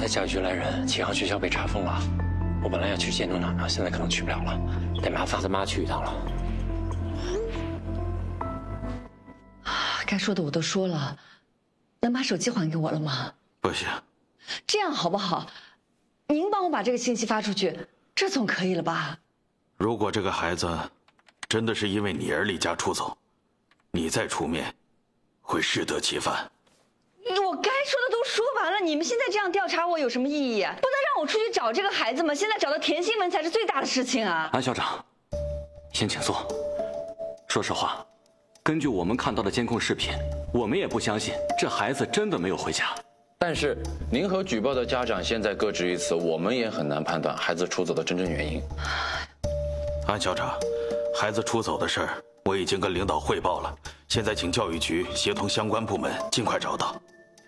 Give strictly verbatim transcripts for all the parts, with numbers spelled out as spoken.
才教育局来人，启航学校被查封了。我本来要去监督娜娜，现在可能去不了了，得麻烦他妈去一趟了。 啊，该说的我都说了，能把手机还给我了吗？ 不行。 这样好不好？您帮我把这个信息发出去，这总可以了吧？ 如果这个孩子真的是因为你而离家出走，你再出面，会适得其反。 我该说的都说完了，你们现在这样调查我有什么意义？不能让我出去找这个孩子吗？现在找到田新文才是最大的事情啊！ 安校长，先请坐。说实话，根据我们看到的监控视频，我们也不相信这孩子真的没有回家。 但是您和举报的家长现在各执一词，我们也很难判断孩子出走的真正原因。 安校长，孩子出走的事儿我已经跟领导汇报了，现在请教育局协同相关部门尽快找到。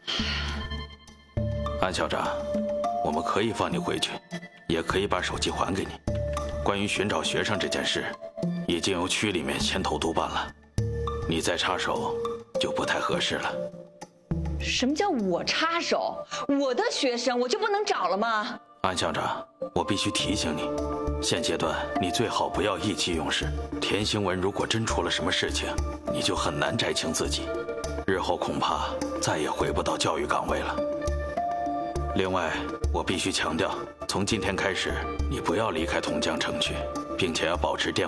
安校长，我们可以放你回去，也可以把手机还给你。关于寻找学生这件事，已经由区里面牵头督办了，你再插手就不太合适了。 什么叫我插手？我的学生我就不能找了吗？ 安校长，我必须提醒你，现阶段你最好不要意气用事。田兴文如果真出了什么事情，你就很难摘清自己，日后恐怕再也回不到教育岗位了。另外，我必须强调，从今天开始，你不要离开桐江城区，并且要保持电话。